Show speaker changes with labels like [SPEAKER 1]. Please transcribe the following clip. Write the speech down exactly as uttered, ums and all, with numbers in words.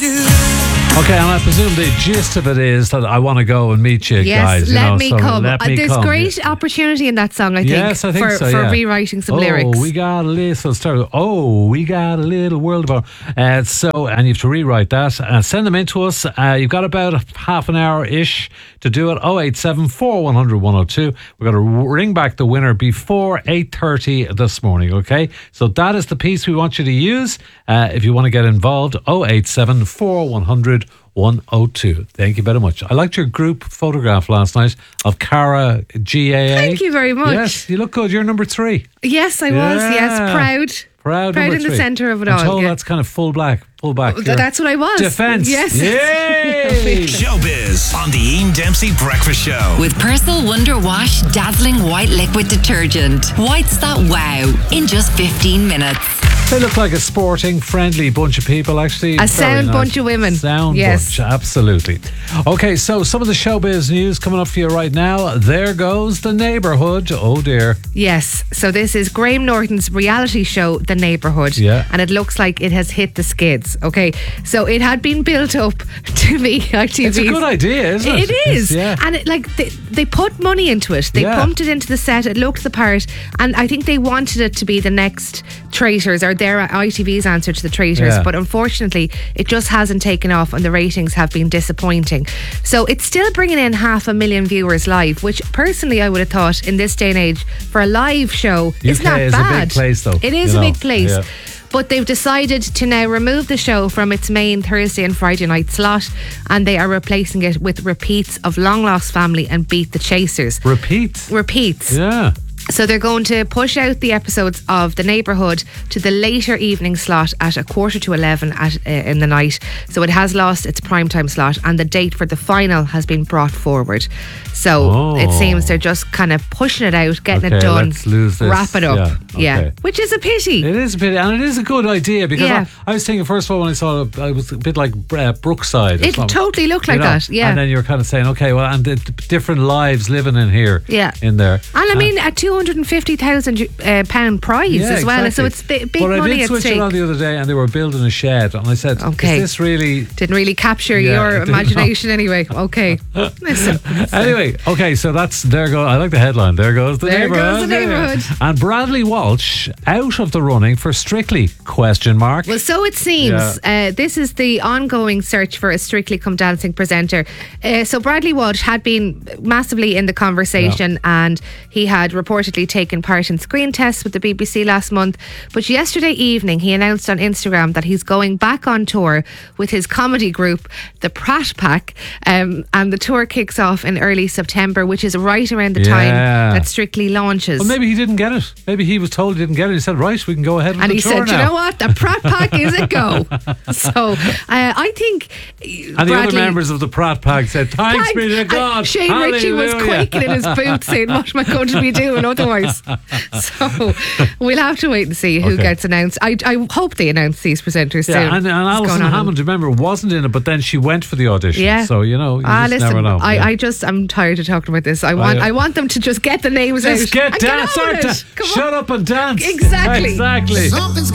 [SPEAKER 1] you.
[SPEAKER 2] Okay, and I presume the gist of it is that I want to go and meet you
[SPEAKER 3] Yes,
[SPEAKER 2] guys. You
[SPEAKER 3] let
[SPEAKER 2] know,
[SPEAKER 3] me
[SPEAKER 2] so
[SPEAKER 3] come.
[SPEAKER 2] Let
[SPEAKER 3] Uh,
[SPEAKER 2] me
[SPEAKER 3] There's
[SPEAKER 2] come.
[SPEAKER 3] great opportunity in that song, I think,
[SPEAKER 2] Yes, I think
[SPEAKER 3] for,
[SPEAKER 2] so,
[SPEAKER 3] for
[SPEAKER 2] yeah.
[SPEAKER 3] rewriting some
[SPEAKER 2] oh,
[SPEAKER 3] lyrics.
[SPEAKER 2] we got a little start. Oh, we got a little world of our. Uh, so, and you have to rewrite that. Uh, send them in to us. Uh, you've got about half an hour ish to do it. oh eight seven, four one hundred, one oh two. We're going to ring back the winner before eight thirty this morning, okay? So that is the piece we want you to use uh, if you want to get involved. oh eight seven, four one hundred, one oh two. Thank you very much. I liked your group photograph last night of Cara G A A.
[SPEAKER 3] Thank you very much.
[SPEAKER 2] Yes, you look good. You're number three.
[SPEAKER 3] Yes, I was.
[SPEAKER 2] Yeah.
[SPEAKER 3] Yes, proud.
[SPEAKER 2] Proud,
[SPEAKER 3] Proud
[SPEAKER 2] number
[SPEAKER 3] in the
[SPEAKER 2] three.
[SPEAKER 3] centre of it
[SPEAKER 2] I'm
[SPEAKER 3] all.
[SPEAKER 2] told
[SPEAKER 3] yeah.
[SPEAKER 2] that's kind of full black. Full back.
[SPEAKER 3] Th- That's what I was.
[SPEAKER 2] Defence.
[SPEAKER 3] Yes.
[SPEAKER 2] Yay!
[SPEAKER 1] Showbiz on the Ian Dempsey Breakfast Show.
[SPEAKER 4] With Persil Wonder Wash Dazzling White Liquid Detergent. Whites that wow in just fifteen minutes.
[SPEAKER 2] They look like a sporting, friendly bunch of people, actually.
[SPEAKER 3] A
[SPEAKER 2] Very
[SPEAKER 3] sound
[SPEAKER 2] nice.
[SPEAKER 3] bunch of women.
[SPEAKER 2] Sound
[SPEAKER 3] Yes.
[SPEAKER 2] bunch, absolutely. Okay, so some of the showbiz news coming up for you right now. There goes The Neighbourhood. Oh dear.
[SPEAKER 3] Yes. So this is Graham Norton's reality show, The Neighbourhood.
[SPEAKER 2] Yeah.
[SPEAKER 3] And it looks like it has hit the skids. Okay. So it had been built up to be I T V's.
[SPEAKER 2] It's a good idea, isn't it?
[SPEAKER 3] It is.
[SPEAKER 2] It's- yeah.
[SPEAKER 3] And it, like they, they put money into it. They
[SPEAKER 2] Yeah.
[SPEAKER 3] pumped it into the set. It looked the part. And I think they wanted it to be the next Traitors, or their I T V's answer to the Traitors.
[SPEAKER 2] Yeah.
[SPEAKER 3] But unfortunately, it just hasn't taken off and the ratings have been disappointing. So it's still bringing in half a million viewers live, which personally I would have thought in this day and age for a live show is
[SPEAKER 2] U K
[SPEAKER 3] not
[SPEAKER 2] is a
[SPEAKER 3] bad.
[SPEAKER 2] big place, though,
[SPEAKER 3] It is
[SPEAKER 2] you
[SPEAKER 3] a
[SPEAKER 2] know.
[SPEAKER 3] big place.
[SPEAKER 2] Yeah.
[SPEAKER 3] But they've decided to now remove the show from its main Thursday and Friday night slot, and they are replacing it with repeats of Long Lost Family and Beat the Chasers.
[SPEAKER 2] Repeat.
[SPEAKER 3] Repeats.
[SPEAKER 2] Yeah.
[SPEAKER 3] So they're going to push out the episodes of The Neighbourhood to the later evening slot at a quarter to eleven at uh, in the night. So it has lost its primetime slot, and the date for the final has been brought forward. So
[SPEAKER 2] Oh.
[SPEAKER 3] it seems they're just kind of pushing it out, getting
[SPEAKER 2] Okay,
[SPEAKER 3] it done,
[SPEAKER 2] let's lose this.
[SPEAKER 3] wrap it up.
[SPEAKER 2] Yeah,
[SPEAKER 3] Yeah,
[SPEAKER 2] okay.
[SPEAKER 3] which is a pity.
[SPEAKER 2] It is a bit, and it is a good idea because
[SPEAKER 3] Yeah.
[SPEAKER 2] I, I was thinking first of all when I saw it, it was a bit like uh, Brookside. Or
[SPEAKER 3] It
[SPEAKER 2] something,
[SPEAKER 3] totally looked
[SPEAKER 2] you
[SPEAKER 3] like
[SPEAKER 2] know?
[SPEAKER 3] that, yeah.
[SPEAKER 2] And then you're kind of saying, okay, well, and the, the different lives living in here,
[SPEAKER 3] Yeah.
[SPEAKER 2] in there.
[SPEAKER 3] And I mean, a two hundred and fifty thousand uh, pound prize
[SPEAKER 2] Yeah,
[SPEAKER 3] as well.
[SPEAKER 2] exactly.
[SPEAKER 3] So it's bi- big
[SPEAKER 2] but
[SPEAKER 3] money
[SPEAKER 2] I did
[SPEAKER 3] at
[SPEAKER 2] switch
[SPEAKER 3] stake.
[SPEAKER 2] it on the other day, and they were building a shed, and I said,
[SPEAKER 3] Okay.
[SPEAKER 2] "Is this really?"
[SPEAKER 3] Didn't really capture
[SPEAKER 2] Yeah, it
[SPEAKER 3] your
[SPEAKER 2] did
[SPEAKER 3] imagination anyway. Okay. Listen.
[SPEAKER 2] Anyway, okay, so that's there go. I like the headline. There goes the
[SPEAKER 3] There
[SPEAKER 2] neighbourhood.
[SPEAKER 3] goes the neighbourhood.
[SPEAKER 2] And Bradley Walsh out of the running for Strictly? Question mark.
[SPEAKER 3] Well, so it seems. Uh, this is the ongoing search for a Strictly Come Dancing presenter. Uh, so Bradley Walsh had been massively in the conversation, and he had reportedly taken part in screen tests with the B B C last month. But yesterday evening, he announced on Instagram that he's going back on tour with his comedy group, the Pratt Pack, um, and the tour kicks off in early September, which is right around the
[SPEAKER 2] Yeah.
[SPEAKER 3] time that Strictly launches.
[SPEAKER 2] Well, maybe he didn't get it. Maybe he was told he didn't get it. He said, "Right, we can go ahead with
[SPEAKER 3] And
[SPEAKER 2] the
[SPEAKER 3] he
[SPEAKER 2] tour
[SPEAKER 3] said,
[SPEAKER 2] now."
[SPEAKER 3] "You know what? The Pratt Pack is a go." So uh, I think.
[SPEAKER 2] And the other members of the Pratt Pack said, "Thanks
[SPEAKER 3] Thank-
[SPEAKER 2] be to
[SPEAKER 3] and
[SPEAKER 2] God."
[SPEAKER 3] Shane Ritchie was
[SPEAKER 2] Hallelujah."
[SPEAKER 3] quaking in his boots saying, "What am I going to be doing otherwise?" So we'll have to wait and see who
[SPEAKER 2] Okay.
[SPEAKER 3] gets announced. I, I hope they announce these presenters soon.
[SPEAKER 2] Yeah, and, and
[SPEAKER 3] What's
[SPEAKER 2] Alison
[SPEAKER 3] going on?
[SPEAKER 2] Hammond, remember, wasn't in it, but then she went for the audition.
[SPEAKER 3] Yeah.
[SPEAKER 2] So, you know, you
[SPEAKER 3] Ah,
[SPEAKER 2] just
[SPEAKER 3] listen,
[SPEAKER 2] never know.
[SPEAKER 3] I,
[SPEAKER 2] Yeah.
[SPEAKER 3] I just, I'm tired of talking about this. I want,
[SPEAKER 2] yeah.
[SPEAKER 3] I want them to just get the names
[SPEAKER 2] Just
[SPEAKER 3] out.
[SPEAKER 2] get
[SPEAKER 3] and
[SPEAKER 2] dance.
[SPEAKER 3] on
[SPEAKER 2] Start
[SPEAKER 3] with
[SPEAKER 2] da-
[SPEAKER 3] it. Come on.
[SPEAKER 2] Shut up and dance.
[SPEAKER 3] Exactly.
[SPEAKER 2] Exactly.
[SPEAKER 1] Something's